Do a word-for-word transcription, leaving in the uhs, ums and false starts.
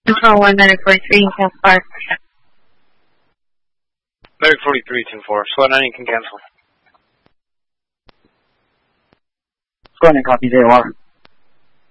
Control one, Medic forty-three, ten four. Medic forty-three, ten four. Squad nine can cancel. Squad nine copies, A O R.